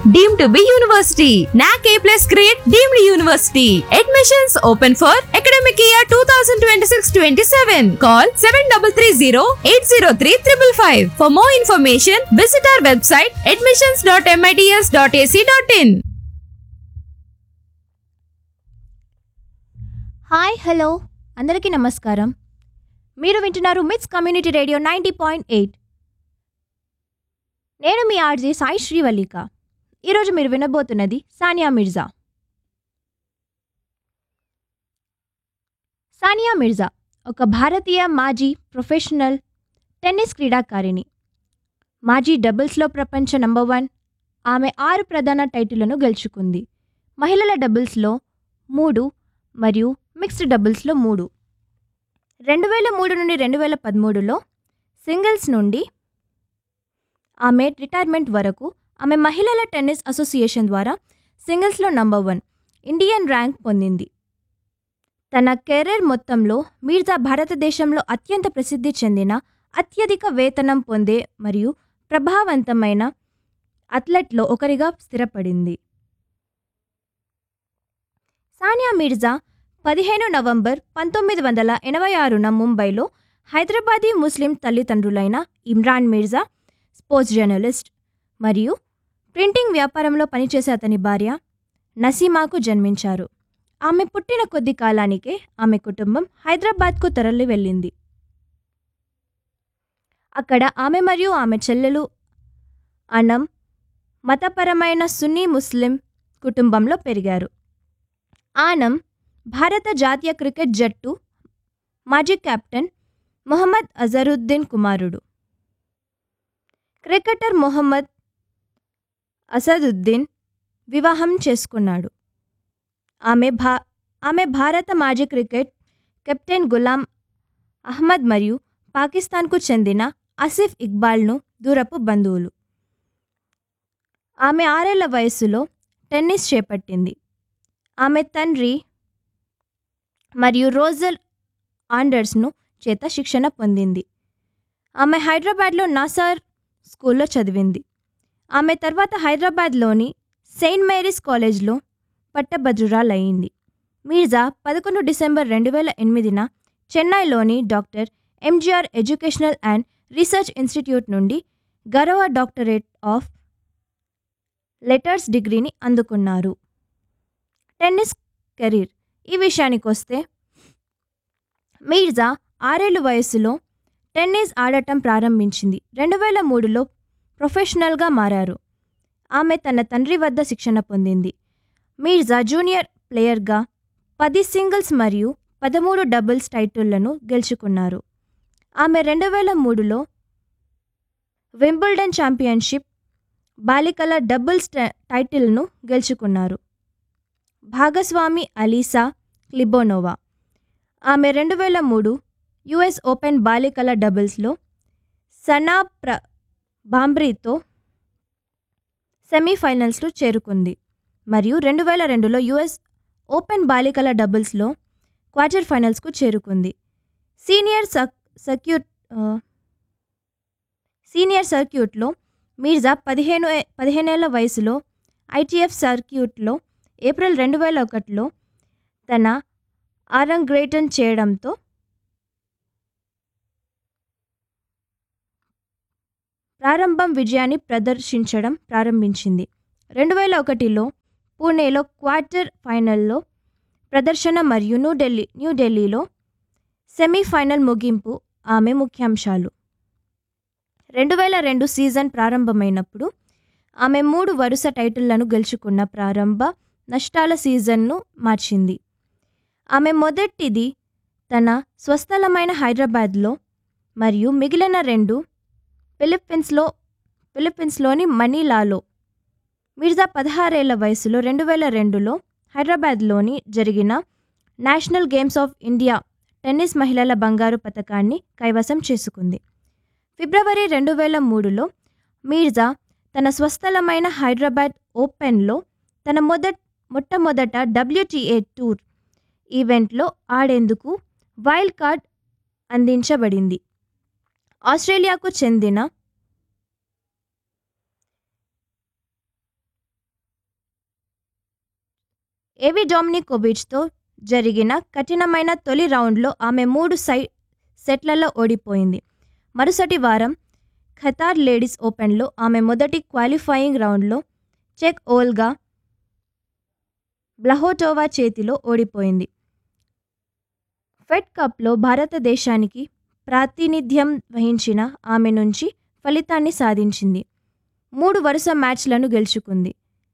deemed to be university. NAC A+ grade deemed university. Admissions open for academic year 2026-27. Call 7330-803-555. For more information, visit our website admissions.mits.ac.in. Hi hello అందరికీ నమస్కారం. మీరు వింటున్నారు మిట్స్ community radio 90.8. నేను మీ RJ Sai Srivallika. ఈరోజు మీరు వినబోతున్నది సానియా మిర్జా. సానియా మిర్జా ఒక భారతీయ మాజీ ప్రొఫెషనల్ టెన్నిస్ క్రీడాకారిణి. మాజీ డబుల్స్లో ప్రపంచ నంబర్ 1. ఆమె 6 ప్రధాన టైటిళ్లను గెలుచుకుంది. మహిళల డబుల్స్లో 3 మరియు మిక్స్డ్ డబుల్స్లో 3. 2003 నుండి 2013లో సింగిల్స్ నుండి ఆమె రిటైర్మెంట్ వరకు ఆమె మహిళల టెన్నిస్ అసోసియేషన్ ద్వారా సింగిల్స్లో నంబర్ 1 ఇండియన్ ర్యాంక్ పొందింది. తన కెరీర్ మొత్తంలో మిర్జా భారతదేశంలో అత్యంత ప్రసిద్ధి చెందిన, అత్యధిక వేతనం పొందే మరియు ప్రభావవంతమైన అథ్లెట్లో ఒకరిగా స్థిరపడింది. సానియా మిర్జా 15 నవంబర్ 1986న ముంబైలో హైదరాబాదీ ముస్లిం తల్లిదండ్రులైన ఇమ్రాన్ మిర్జా, స్పోర్ట్స్ జర్నలిస్ట్ మరియు ప్రింటింగ్ వ్యాపారంలో పనిచేసే అతని భార్య నసీమాకు జన్మించారు. ఆమె పుట్టిన కొద్ది కాలానికే ఆమె కుటుంబం హైదరాబాద్కు తరలి వెళ్ళింది. అక్కడ ఆమె మరియు ఆమె చెల్లెలు అనం మతపరమైన సున్నీ ముస్లిం కుటుంబంలో పెరిగారు. ఆనం భారత జాతీయ క్రికెట్ జట్టు మాజీ కెప్టెన్ మొహమ్మద్ అజరుద్దీన్ కుమారుడు. క్రికెటర్ మొహమ్మద్ అసదుద్దీన్ వివాహం చేసుకున్నాడు. ఆమె భారత మాజీ క్రికెట్ కెప్టెన్ గులాం అహ్మద్ మరియు పాకిస్తాన్కు చెందిన ఆసిఫ్ ఇక్బాల్ను దూరపు బంధువులు. ఆమె 6 ఏళ్ల వయస్సులో టెన్నిస్ చేపట్టింది. ఆమె తండ్రి మరియు రోజర్ ఆండర్స్ను చేత శిక్షణ పొందింది. ఆమె హైదరాబాద్లో నాసర్ స్కూల్లో చదివింది. ఆమె తర్వాత హైదరాబాద్లోని సెయింట్ మేరీస్ కాలేజ్లో పట్టభద్రురాలయ్యింది. మిర్జా 11 డిసెంబర్ 2008న చెన్నైలోని doctor MGR educational and research institute నుండి గౌరవ డాక్టరేట్ ఆఫ్ లెటర్స్ డిగ్రీని అందుకున్నారు. టెన్నిస్ కెరీర్ ఈ విషయానికొస్తే, మిర్జా 6 ఏళ్ల వయస్సులో టెన్నిస్ ఆడటం ప్రారంభించింది. 2003లో ప్రొఫెషనల్గా మారారు. ఆమె తన తండ్రి వద్ద శిక్షణ పొందింది. మిర్జా జూనియర్ ప్లేయర్గా 10 సింగిల్స్ మరియు 13 డబుల్స్ టైటిళ్లను గెలుచుకున్నారు. ఆమె 2003లో వింబుల్డన్ ఛాంపియన్షిప్ బాలికల డబుల్స్ టైటిల్ను గెలుచుకున్నారు. భాగస్వామి అలీసా క్లిబోనోవా. ఆమె 2003 యుఎస్ ఓపెన్ బాలికల డబుల్స్లో సనా బాంబ్రీతో సెమీఫైనల్స్లో చేరుకుంది మరియు 2002లో యుఎస్ ఓపెన్ బాలికల డబుల్స్లో క్వార్టర్ ఫైనల్స్కు చేరుకుంది. సీనియర్ సర్క్యూట్లో మిర్జా 15 ఏళ్ల వయసులో ఐటీఎఫ్ సర్క్యూట్లో ఏప్రిల్ 2001లో తన అరంగేట్రం చేయడంతో విజయాన్ని ప్రదర్శించడం ప్రారంభించింది. 2001లో పూణేలో క్వార్టర్ ఫైనల్లో ప్రదర్శన మరియు న్యూఢిల్లీలో సెమీఫైనల్ ముగింపు ఆమె ముఖ్యాంశాలు. 2002 సీజన్ ప్రారంభమైనప్పుడు ఆమె 3 వరుస టైటిళ్లను గెలుచుకున్న ప్రారంభ నష్టాల సీజన్ను మార్చింది. ఆమె మొదటిది తన స్వస్థలమైన హైదరాబాద్లో మరియు మిగిలిన 2 ఫిలిప్పీన్స్లోని మనీలాలో. మిర్జా 16 ఏళ్ల వయసులో 2002లో హైదరాబాద్లోని జరిగిన national games of India tennis మహిళల బంగారు పతకాన్ని కైవసం చేసుకుంది. ఫిబ్రవరి 2003లో మిర్జా తన స్వస్థలమైన హైదరాబాద్ ఓపెన్లో తన మొట్టమొదట WTA టూర్ ఈవెంట్లో ఆడేందుకు వైల్డ్ కార్డ్ అందించబడింది. ఆస్ట్రేలియాకు చెందిన ఏవి డొమినికోవిచ్తో జరిగిన కఠినమైన తొలి రౌండ్లో ఆమె 3 సెట్లలో ఓడిపోయింది. మరుసటి వారం ఖతార్ లేడీస్ ఓపెన్లో ఆమె మొదటి క్వాలిఫైయింగ్ రౌండ్లో చెక్ ఓల్గా బ్లహోటోవా చేతిలో ఓడిపోయింది. ఫెడ్ కప్లో భారతదేశానికి ప్రాతినిధ్యం వహించిన ఆమె నుంచి ఫలితాన్ని సాధించింది. 3 వరుస మ్యాచ్లను గెలుచుకుంది.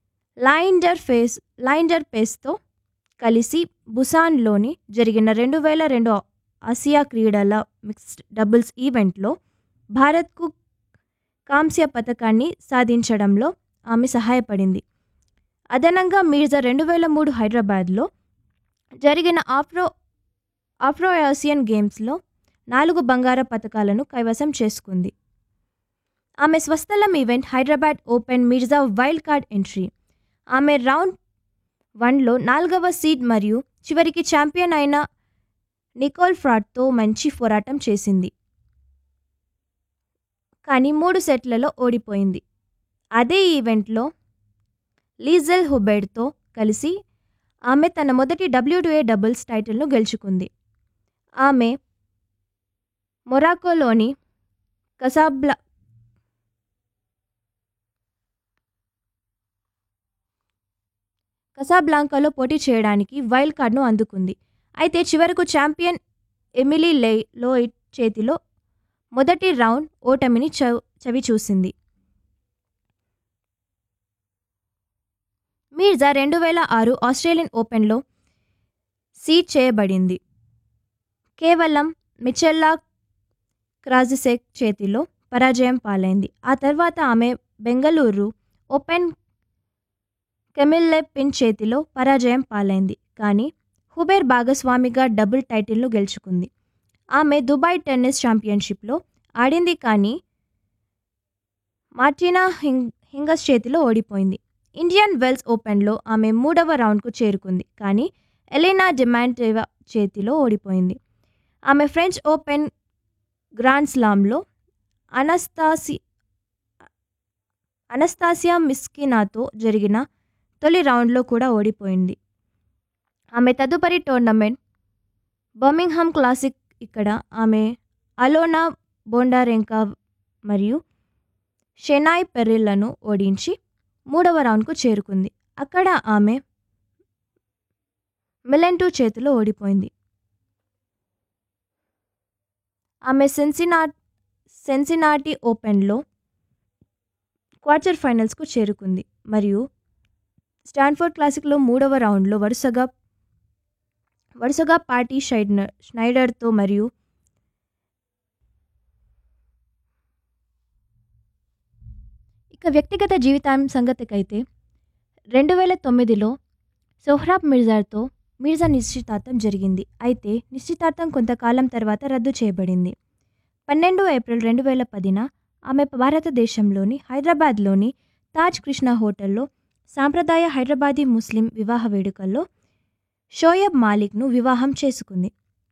లైండర్ పేస్తో కలిసి బుసాన్లోని జరిగిన 2002 ఆసియా క్రీడల మిక్స్డ్ డబుల్స్ ఈవెంట్లో భారత్కు కాంస్య పతకాన్ని సాధించడంలో ఆమె సహాయపడింది. అదనంగా మీర్జా 2003 హైదరాబాద్లో జరిగిన ఆఫ్రో ఆసియన్ గేమ్స్లో 4 బంగారు పతకాలను కైవసం చేసుకుంది. ఆమె స్వస్థలం event Hyderabad open Mirza wild card entry. ఆమె రౌండ్ 1లో 4వ సీడ్ మరియు చివరికి ఛాంపియన్ అయిన నికోల్ ఫ్రాడ్తో మంచి పోరాటం చేసింది. కానీ 3 సెట్లలో ఓడిపోయింది. అదే ఈవెంట్లో లీజెల్ హుబెర్డ్తో కలిసి ఆమె తన మొదటి WTA డబుల్స్ టైటిల్ను గెలుచుకుంది. ఆమె మొరాకోలోని కసాబ్లాంకాలో పోటీ చేయడానికి వైల్డ్ కార్డ్ను అందుకుంది. అయితే చివరకు ఛాంపియన్ ఎమిలీ లోయిడ్ చేతిలో మొదటి రౌండ్ ఓటమిని చవిచూసింది. మీర్జా 2006 ఆస్ట్రేలియన్ ఓపెన్లో సీడ్ చేయబడింది. కేవలం మిచెల్లా క్రాజిసెక్ చేతిలో పరాజయం పాలైంది. ఆ తర్వాత ఆమె బెంగళూరు ఓపెన్ కెమిల్లే పిన్ చేతిలో పరాజయం పాలైంది. కానీ హుబెర్ భాగస్వామిగా డబుల్ టైటిల్ను గెలుచుకుంది. ఆమె దుబాయ్ టెన్నిస్ ఛాంపియన్షిప్లో ఆడింది కానీ మార్టినా హింగస్ చేతిలో ఓడిపోయింది. ఇండియన్ వెల్స్ ఓపెన్లో ఆమె 3వ రౌండ్కు చేరుకుంది కానీ ఎలెనా డిమాంటేవా చేతిలో ఓడిపోయింది. ఆమె ఫ్రెంచ్ ఓపెన్ గ్రాండ్ స్లామ్లో అనస్తాసియా మిస్కినాతో జరిగిన తొలి రౌండ్లో కూడా ఓడిపోయింది. ఆమె తదుపరి టోర్నమెంట్ బర్మింగ్హామ్ క్లాసిక్. ఇక్కడ ఆమె అలోనా బోండారెంకా మరియు షెనాయ్ పెర్రిల్లను ఓడించి 3వ రౌండ్కు చేరుకుంది. అక్కడ ఆమె మిలెంటూ చేతిలో ఓడిపోయింది. ఆమె సెన్సినాటి ఓపెన్లో క్వార్టర్ ఫైనల్స్కు చేరుకుంది మరియు స్టాన్ఫోర్డ్ క్లాసిక్లో 3వ రౌండ్లో వరుసగా పార్టీ స్నైడర్తో మరియు ఇక వ్యక్తిగత జీవితం సంగతికైతే 2009లో సోహ్రాబ్ మిర్జాతో నిశ్చితార్థం జరిగింది. అయితే నిశ్చితార్థం కొంతకాలం తర్వాత రద్దు చేయబడింది. 12 ఏప్రిల్ 2010న ఆమె భారతదేశంలోని హైదరాబాద్లోని తాజ్ కృష్ణ హోటల్లో సాంప్రదాయ హైదరాబాదీ ముస్లిం వివాహ వేడుకల్లో షోయబ్ మాలిక్ను వివాహం చేసుకుంది.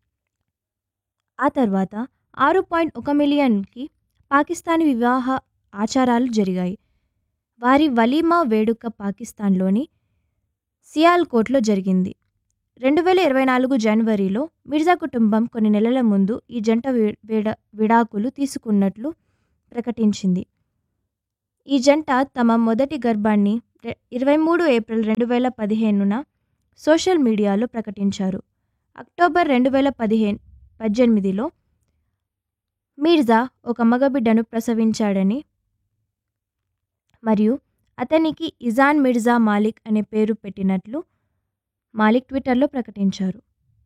ఆ తర్వాత 6.1 మిలియన్కి పాకిస్తానీ వివాహ ఆచారాలు జరిగాయి. వారి వలీమా వేడుక పాకిస్తాన్లోని సియాల్కోట్లో జరిగింది. 2024 జనవరిలో మిర్జా కుటుంబం కొన్ని నెలల ముందు ఈ జంట విడాకులు తీసుకున్నట్లు ప్రకటించింది. ఈ జంట తమ మొదటి గర్భాన్ని 23 ఏప్రిల్ 2015న సోషల్ మీడియాలో ప్రకటించారు. అక్టోబర్ 2018లో మిర్జా ఒక మగబిడ్డను ప్రసవించాడని మరియు అతనికి ఇజాన్ మిర్జా మాలిక్ అనే పేరు పెట్టినట్లు మాలిక్ ట్విట్టర్లో ప్రకటించారు.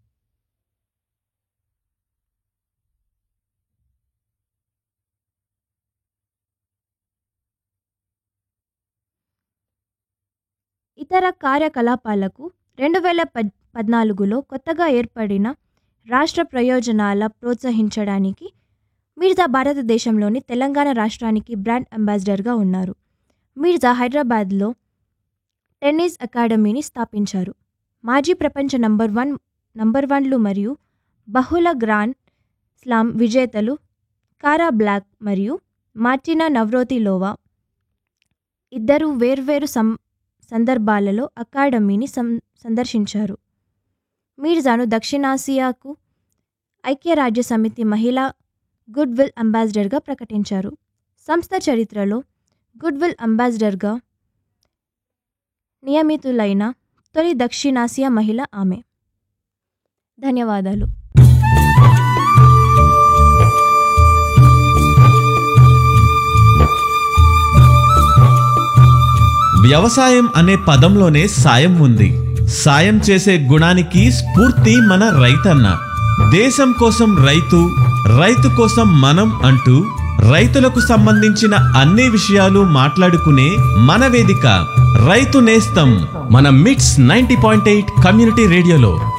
ఇతర కార్యకలాపాలకు 2014లో కొత్తగా ఏర్పడిన రాష్ట్ర ప్రయోజనాల ప్రోత్సహించడానికి మిర్జా భారతదేశంలోని తెలంగాణ రాష్ట్రానికి బ్రాండ్ అంబాసిడర్గా ఉన్నారు. మిర్జా హైదరాబాద్లో టెన్నిస్ అకాడమీని స్థాపించారు. మాజీ ప్రపంచ నంబర్ 1లు మరియు బహుళ గ్రాండ్ స్లామ్ విజేతలు కారా బ్లాక్ మరియు మార్టినా నవ్రోతిలోవా ఇద్దరు వేర్వేరు సందర్భాలలో అకాడమీని సందర్శించారు. మీర్జాను దక్షిణాసియాకు ఐక్యరాజ్య సమితి మహిళా గుడ్ విల్ అంబాసిడర్గా ప్రకటించారు. సంస్థ చరిత్రలో గుడ్ విల్ అంబాసిడర్గా నియమితులైన తొలి దక్షిణాసియా మహిళ ఆమె. ధన్యవాదాలు. వ్యవసాయం అనే పదంలోనే సాయం ఉంది. సాయం చేసే గుణానికి స్ఫూర్తి మన రైతన్న. దేశం కోసం రైతు, రైతు కోసం మనం అంటూ రైతులకు సంబంధించిన అన్ని విషయాలు మాట్లాడుకునే మన వేదిక రైతు నేస్తం మన మిట్స్ 90.8 కమ్యూనిటీ రేడియోలో.